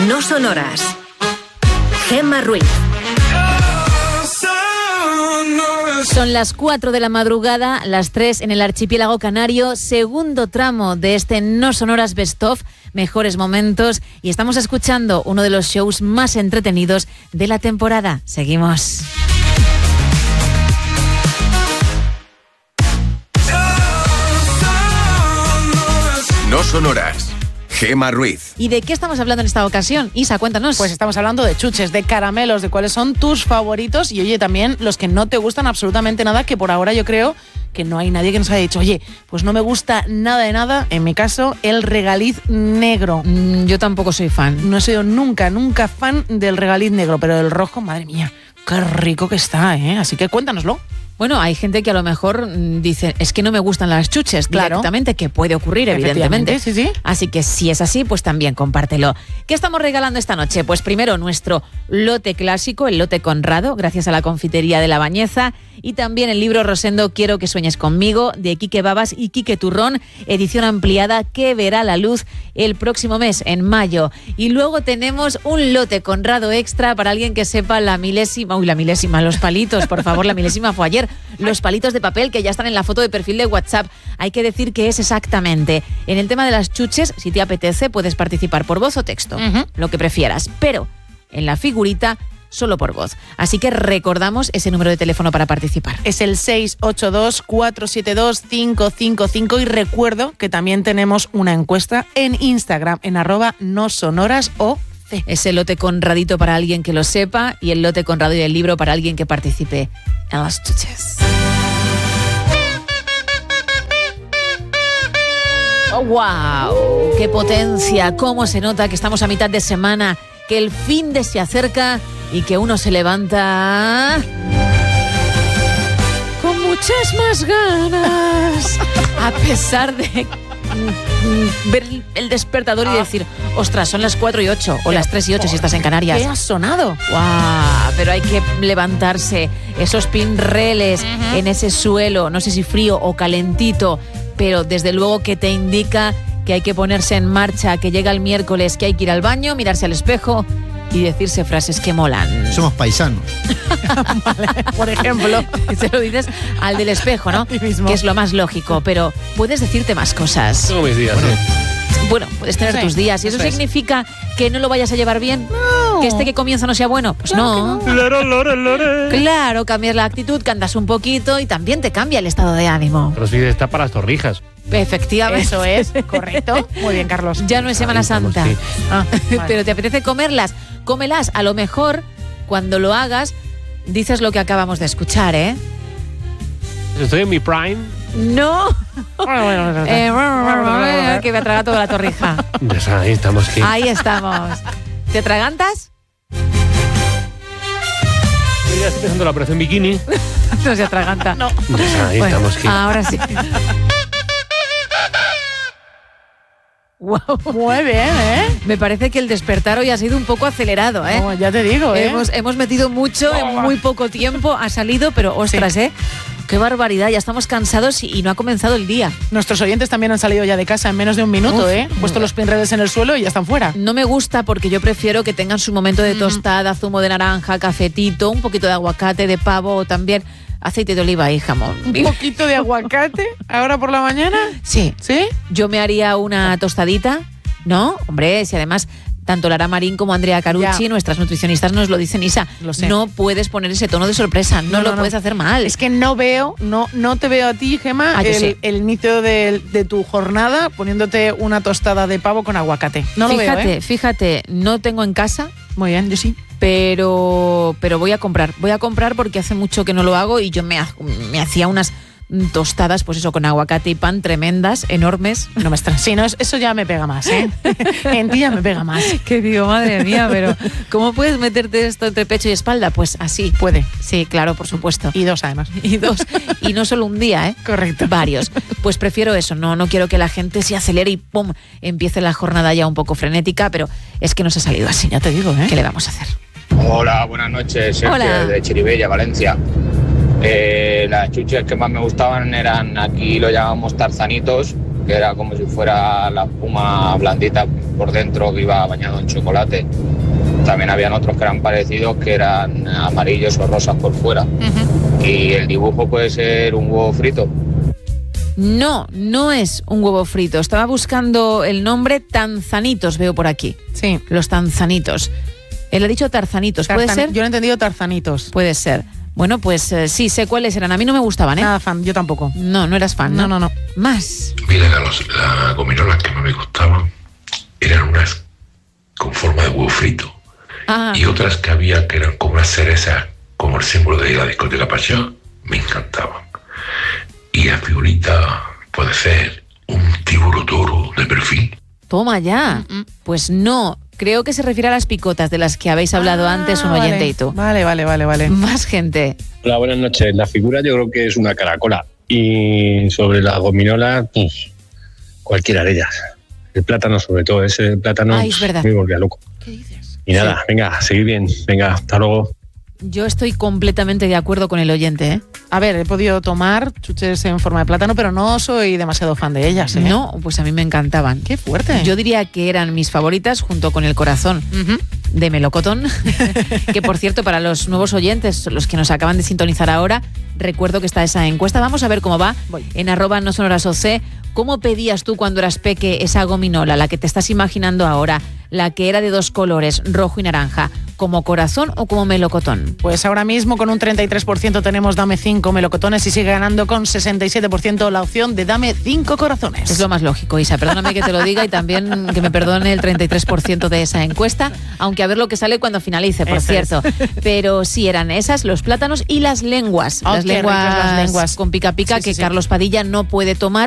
No son horas. Gemma Ruiz. Son las 4 de la madrugada, las 3 en el archipiélago canario, segundo tramo de este No Son Horas Best Of, mejores momentos, y estamos escuchando uno de los shows más entretenidos de la temporada. Seguimos. No Son Horas. Gemma Ruiz. ¿Y de qué estamos hablando en esta ocasión? Isa, cuéntanos. Pues estamos hablando de chuches, de caramelos, de cuáles son tus favoritos y, oye, también los que no te gustan absolutamente nada, que por ahora yo creo que no hay nadie que nos haya dicho, oye, pues no me gusta nada de nada. En mi caso, el regaliz negro. Yo tampoco soy fan. No he sido nunca fan del regaliz negro, pero del rojo, madre mía, qué rico que está, ¿eh? Así que cuéntanoslo. Bueno, hay gente que a lo mejor dice, es que no me gustan las chuches, claro, directamente, que puede ocurrir, evidentemente. Sí, sí. Así que si es así, pues también compártelo. ¿Qué estamos regalando esta noche? Pues primero nuestro lote clásico, el lote Conrado, gracias a la confitería de La Bañeza, y también el libro Rosendo, Quiero que sueñes conmigo, de Quique Babas y Quique Turrón, edición ampliada que verá la luz el próximo mes, en mayo. Y luego tenemos un lote Conrado extra para alguien que sepa la milésima, los palitos, por favor, la milésima fue ayer. Los palitos de papel que ya están en la foto de perfil de WhatsApp. Hay que decir que es exactamente. En el tema de las chuches, si te apetece, puedes participar por voz o texto, lo que prefieras. Pero en la figurita, solo por voz. Así que recordamos ese número de teléfono para participar. Es el 682-472-555 y recuerdo que también tenemos una encuesta en Instagram, en @nosonorasOC. Es el lote Conradito para alguien que lo sepa y el lote Conrado y el libro para alguien que participe en las chuches. Oh, ¡wow! ¡Qué potencia! ¿Cómo se nota que estamos a mitad de semana, que el fin de se acerca y que uno se levanta con muchas más ganas, a pesar de ver el despertador y decir, ostras, son las 4:08 o las 3:08 si estás en Canarias. ¿Qué ha sonado? ¡Guau! Pero hay que levantarse, esos pinreles en ese suelo, no sé si frío o calentito, pero desde luego que te indica que hay que ponerse en marcha, que llega el miércoles, que hay que ir al baño, mirarse al espejo y decirse frases que molan. Somos paisanos. Vale, por ejemplo. Se lo dices al del espejo, ¿no? Que es lo más lógico, pero puedes decirte más cosas. Tengo mis días, Bueno, puedes tener tus días. ¿Y eso significa que no lo vayas a llevar bien? No. ¿Que que comienzo no sea bueno? Pues no. Claro, cambias la actitud, cantas un poquito y también te cambia el estado de ánimo. Pero sí está para las torrijas. Efectivamente. Eso es, correcto. Muy bien, Carlos. Ya no es Semana Santa. Sí. Vale. Pero te apetece comerlas. Cómelas. A lo mejor, cuando lo hagas, dices lo que acabamos de escuchar, ¿eh? Estoy en mi prime. No. Que me atraga toda la torrija. Ahí estamos. Ahí estamos. ¿Te atragantas? Yo ya estoy empezando la operación bikini. No se atraganta. No. Ahí estamos. Ahora sí. Wow. Muy bien, ¿eh? Me parece que el despertar hoy ha sido un poco acelerado, ¿eh? No, ya te digo, ¿eh? Hemos metido mucho en muy poco tiempo, ha salido, pero ostras, ¿eh? Qué barbaridad, ya estamos cansados y no ha comenzado el día. Nuestros oyentes también han salido ya de casa en menos de un minuto, ¿eh? Han puesto los pinreles en el suelo y ya están fuera. No me gusta porque yo prefiero que tengan su momento de tostada, zumo de naranja, cafetito, un poquito de aguacate, de pavo o también aceite de oliva y jamón. ¿Un poquito de aguacate ahora por la mañana? Sí. ¿Sí? Yo me haría una tostadita, ¿no? Hombre, si además tanto Lara Marín como Andrea Carucci, nuestras nutricionistas, nos lo dicen, Isa. Lo sé. No puedes poner ese tono de sorpresa, no lo puedes hacer mal. Es que no te veo a ti, Gemma, el inicio de tu jornada poniéndote una tostada de pavo con aguacate. No lo veo, ¿eh? Fíjate, no tengo en casa. Muy bien, yo sí. Pero voy a comprar porque hace mucho que no lo hago y yo me hacía unas tostadas, pues eso, con aguacate y pan, tremendas, enormes. No me extraña. Sí, no, eso ya me pega más, ¿eh? En ti ya me pega más. Que digo, madre mía, pero ¿cómo puedes meterte esto entre pecho y espalda? Pues así. Puede. Sí, claro, por supuesto. Y dos, además. Y dos. Y no solo un día, ¿eh? Correcto. Varios. Pues prefiero eso, no quiero que la gente se acelere y ¡pum! Empiece la jornada ya un poco frenética, pero es que nos ha salido así. Ya te digo, ¿eh? ¿Qué le vamos a hacer? Hola, buenas noches. Sergio, Hola. de Chiribella, Valencia. Las chuches que más me gustaban eran, aquí lo llamamos tarzanitos, que era como si fuera la espuma blandita por dentro que iba bañado en chocolate. También habían otros que eran parecidos, que eran amarillos o rosas por fuera. Y el dibujo puede ser un huevo frito. No, no es un huevo frito. Estaba buscando el nombre tanzanitos, veo por aquí. Sí. Los tanzanitos. Él ha dicho tarzanitos, ¿puede ser? Yo lo he entendido tarzanitos. Puede ser. Bueno, pues sí, sé cuáles eran. A mí no me gustaban, ¿eh? Nada fan, yo tampoco. No, no eras fan, ¿no? No. Más. Mira, las gominolas que más me gustaban eran unas con forma de huevo frito. Ah. Y otras que había que eran como unas cerezas, como el símbolo de la discoteca Pachá, me encantaban. Y la figurita puede ser un tiburón toro de perfil. Toma ya. Pues no, creo que se refiere a las picotas de las que habéis hablado antes un oyente y tú. Vale. Más gente. Hola, buenas noches. La figura yo creo que es una caracola. Y sobre las gominolas, pues cualquiera de ellas. El plátano sobre todo, ese plátano Ay, es verdad. me volvía loco. ¿Qué dices? Y nada, venga, seguid bien. Venga, hasta luego. Yo estoy completamente de acuerdo con el oyente, ¿eh? A ver, he podido tomar chuches en forma de plátano, pero no soy demasiado fan de ellas, ¿eh? No, pues a mí me encantaban. Qué fuerte. Yo diría que eran mis favoritas junto con el corazón de melocotón, que por cierto, para los nuevos oyentes, los que nos acaban de sintonizar ahora, recuerdo que está esa encuesta. Vamos a ver cómo va en @nosonorasoc. ¿Cómo pedías tú cuando eras peque esa gominola, la que te estás imaginando ahora, la que era de dos colores, rojo y naranja, como corazón o como melocotón? Pues ahora mismo con un 33% tenemos dame 5 melocotones y sigue ganando con 67% la opción de dame 5 corazones. Es lo más lógico, Isa. Perdóname que te lo diga y también que me perdone el 33% de esa encuesta, aunque a ver lo que sale cuando finalice, por cierto. Pero sí, eran esas, los plátanos y las lenguas. Oh, las qué ricas las lenguas. con pica pica Sí, que sí. Carlos Padilla no puede tomar